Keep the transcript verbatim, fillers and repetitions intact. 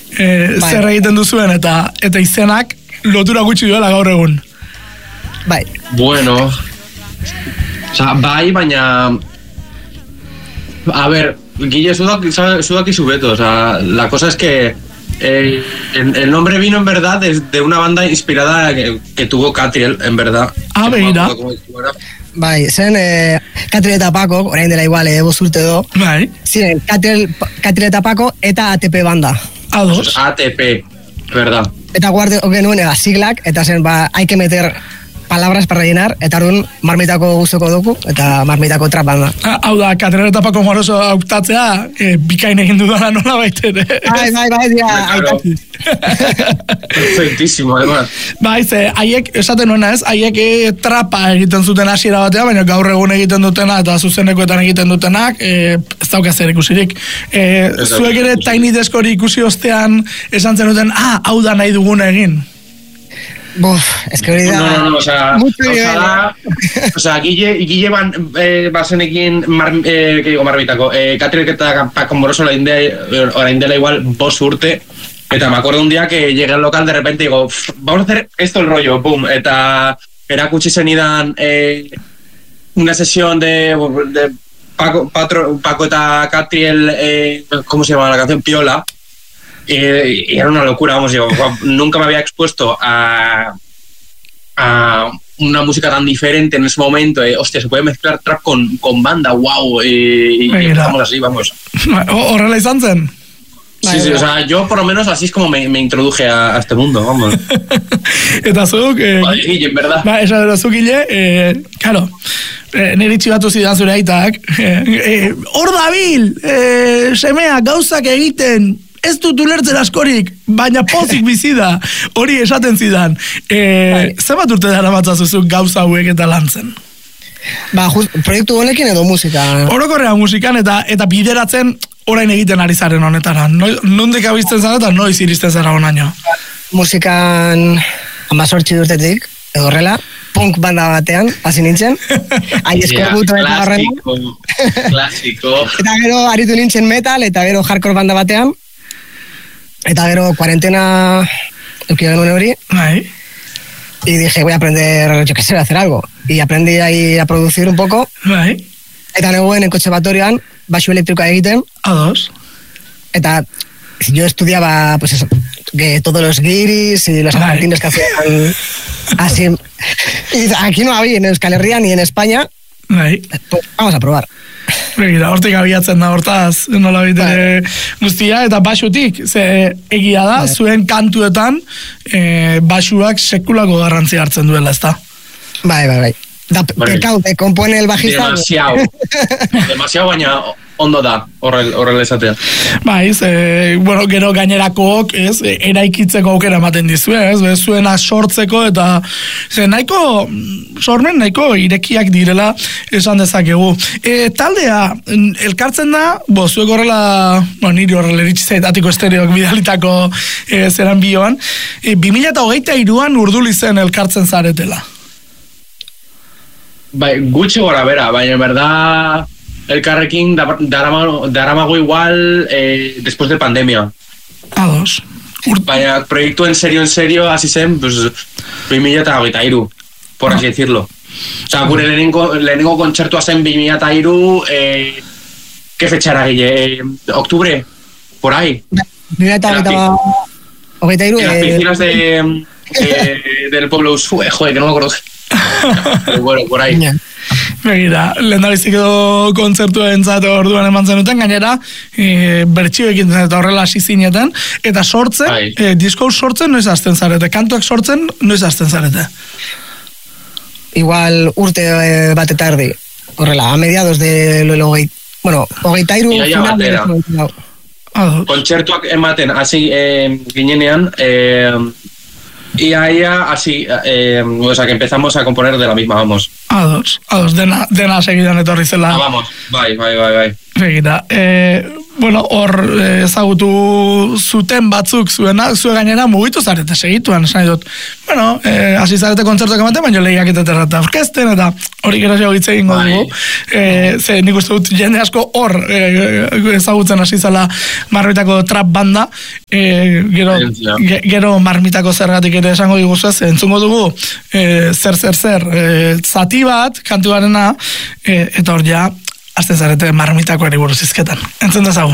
e, zer egiten duzuen eta eta izenak lotura gutxi duela gaur egun. Bai. Bueno, oza, bai, baina... A ver, Guille, sudak y su veto, o sea, la cosa es que eh, el, el nombre vino en verdad de una banda inspirada que, que tuvo Catriel, en verdad. Ah, begira. Bai, zen, eh, Catriel eta Paco, orain dela igual, eh, bost urte do. Bai. Ziren, Catriel, Catriel eta Paco eta A T P banda. A dos. A T P, verdad. Eta guarde, genuen, ega, siglak, eta zen, ba, hay que meter palabras para rellenar, eta orduan marmitako guztoko dugu, eta marmitako trap banda. Hau da, Catriel eta Paco Moroso hautatzea, e, bikain egin dudala nola baitere. Bai, bai, bai, dira, aitati. Perfectísimo, además. Bai, ze, haiek, esaten nuena ez, haiek e, trapa egiten zuten hasiera batean, baina gaur egun egiten dutena, eta zuzenekoetan egiten dutenak, e, ez dauka zer ikusirik. E, zuek ere Tiny Desk hori ikusi ostean, esan zen duten, ah, hau da nahi duguna egin. Buf, es que hori da... No, no, no, o sea, o sea, o sea, Guille, Guille ban, eh, basenekin, mar, eh, que digo, marbitako, eh, Catriel eta Paco Moroso orain dela igual bost urte, eta me acuerdo un día que llegué al local de repente y digo, vamos a hacer esto el rollo, boom, eta erakutsi zenidan eh, una sesión de, de Paco, Patro, Paco eta Catriel, eh, ¿cómo se llama la canción? Piola. Y, y era una locura, vamos, yo nunca me había expuesto a, a una música tan diferente en ese momento. Eh, hostia, se puede mezclar trap con, con banda, wow, y, y empezamos así, vamos. ¿Horrela izan zen? Sí, sí, o sea, yo por lo menos así es como me, me introduje a, a este mundo, vamos. Eta zuk... Eh, Vale, Guille, en verdad. Ba, esan dira zuk, Guille, eh, claro, eh, niri txibatu zidan zure aitak, eh, eh, hor dabil, eh, semea, gauzak egiten, ez dut ulertzen askorik, baina pozik bizi da, hori esaten zidan. E, zenbat urte dara batzazuzuk gauza hauek eta lantzen? Ba, just, proiektu honekin edo musika? Orokorrean musikan eta eta bideratzen orain egiten ari zaren honetara. No, nondik abizten zara eta noiz iristen zara honaino? Musikan amazortzi urtetik, edo horrela, punk banda batean, hasi nintzen. Ai, eskorbuto eta horrela. Klasiko, klasiko. Eta gero aritu nintzen metal, eta gero hardcore banda batean. Eta gero cuarentena euki genuen hori. Bai. Y dije, voy a aprender, yo qué sé, a hacer algo. Y aprendí ahí a producir un poco. Bai. Eta neguen en konservatorioan, baxu elektrikoa egiten. A dos. Eta yo estudiaba, pues eso, que todos los guiris y los argentinos que hacían así. Y aquí no había, en Euskal Herria ni en España. Bai. Pues vamos a probar. Begira, hortik abiatzen da hortaz, nola bitere guztia, eta basutik, ze egia da, bai, zuen kantuetan e, basuak sekulako garrantzia hartzen duela, ez da? Bai, bai, bai. Da, pekau, te compone el bajista. Demasiado. Demasiado, baina ondo da, horrel esatea. Bai, ze, bueno, gero gainerakook, ez, eraikitzeko aukera ematen dizue, ez, bez, zuena sortzeko, eta ze, nahiko, sormen nahiko irekiak direla esan dezakegu. E, taldea, elkartzen da, bo, zuek horrela, no, niri horrela eritxizait, Atiko Estereok bidalitako e, zeran bioan, e, bi mila hogeita hiruan Urduliz zen elkartzen zaretela. Bai, gutxi gora bera, baina, en verdad, elkarrekin daramago, daramago igual eh, después de pandemia. A dos. Baina, proiektu en serio, en serio, hasi zen, pues, bi mila hogeita hiru, por así decirlo. O sea, gure lehenengo, lehenengo kontzertua zen bi mila hiru, eh, ¿qué fechara, Guille? Eh, ¿Octubre? Por ahí. bi mila hogeita hiru. En las piscinas de, de, del pueblo Usue, joder, que no me acuerdo. Pero bueno, por ahí. Begira, lehendabizik edo kontzertua entzate orduan eman zenuten, gainera e, bertxioekin eta horrela hasi zineten, eta sortzen, e, disko sortzen noiz hasten zarete, kantuak sortzen noiz hasten zarete? Igual urte e, bat eta erdi, horrela, a mediados de lo hogei, bueno, hogeita iru final de kontzertuak ematen hasi eh, ginenean, eh, ia ia así, eh, o sea, que empezamos a componer de la misma, vamos. Ados, ados, dena, dena segidan etorri zela. Ah, vamos, bai, bai, bai, bai. Begira, e, bueno, hor ezagutu zuten batzuk zuena, zue gainera mugitu zarete segituan, esan dut. Bueno, e, hasi zarete kontzertuak ematen, baina lehiak eta terrata orkesten, eta hori gero jo hitz egingo dugu. E, ze nik uste dut jende asko hor e, ezagutzen hasi zala Marmitako trap banda, e, gero, ge, gero Marmitako zergatik ere esango diguzu ez, entzungo dugu e, zer, zer, zer, e, zati bat, kantuarena, e, eta hor ja, azte zarete Marmitako ere buruz izketan. Entzun dezagun.